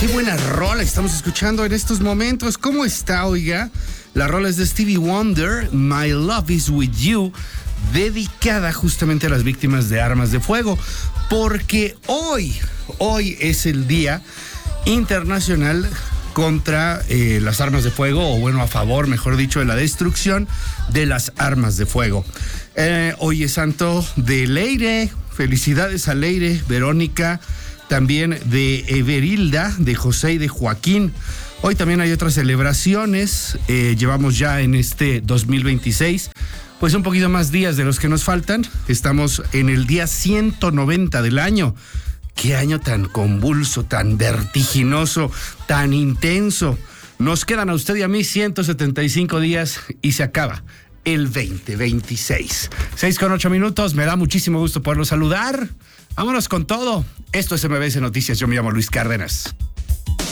Qué buena rola estamos escuchando en estos momentos. ¿Cómo está, oiga? La rola es de Stevie Wonder, My Love Is With You, dedicada justamente a las víctimas de armas de fuego, porque hoy es el Día Internacional contra las armas de fuego, o bueno, a favor, mejor dicho, de la destrucción de las armas de fuego. Hoy es santo de Leire. Felicidades a Leire, Verónica, también de Everilda, de José y de Joaquín. Hoy también hay otras celebraciones. Llevamos ya en este 2026 pues un poquito más días de los que nos faltan. Estamos en el día 190 del año. Qué año tan convulso, tan vertiginoso, tan intenso. Nos quedan a usted y a mí 175 días y se acaba el 2026. 6:08. Me da muchísimo gusto poderlo saludar. Vámonos con todo. Esto es MBS Noticias. Yo me llamo Luis Cárdenas.